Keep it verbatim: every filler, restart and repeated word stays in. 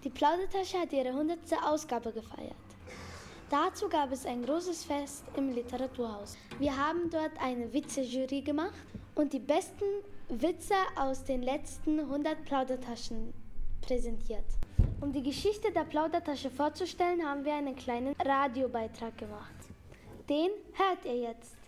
Die Plaudertasche hat ihre hundertste Ausgabe gefeiert. Dazu gab es ein großes Fest im Literaturhaus. Wir haben dort eine Witze-Jury gemacht und die besten Witze aus den letzten hundert Plaudertaschen präsentiert. Um die Geschichte der Plaudertasche vorzustellen, haben wir einen kleinen Radiobeitrag gemacht. Den hört ihr jetzt.